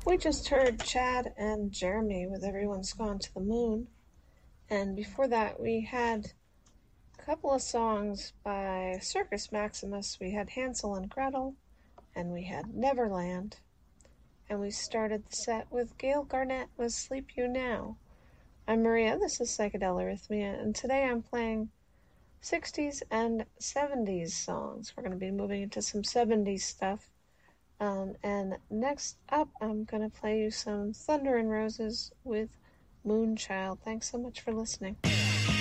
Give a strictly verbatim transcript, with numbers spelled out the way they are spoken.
We just heard Chad and Jeremy with Everyone's Gone to the Moon. And before that, we had a couple of songs by Circus Maximus. We had Hansel and Gretel, and we had Neverland. And we started the set with Gail Garnett with Sleep You Now. I'm Maria, this is Psychedelic Arrhythmia, and today I'm playing sixties and seventies songs. We're going to be moving into some seventies stuff. Um, and next up, I'm going to play you some Thunder and Roses with Moonchild. Thanks so much for listening.